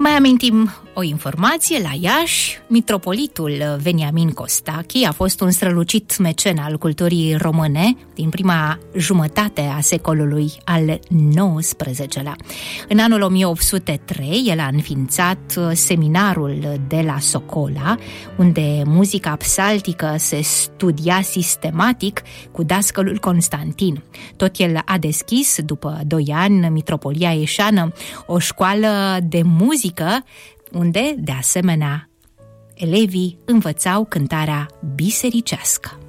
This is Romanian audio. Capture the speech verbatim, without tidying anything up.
Mai amintim o informație la Iași. Mitropolitul Veniamin Costachi a fost un strălucit mecen al culturii române din prima jumătate a secolului al nouăsprezecelea. În anul o mie opt sute trei, el a înființat seminarul de la Socola, unde muzica psaltică se studia sistematic cu dascălul Constantin. Tot el a deschis, după doi ani, Mitropolia Ieșeană, o școală de muzică, unde, de asemenea, elevii învățau cântarea bisericească.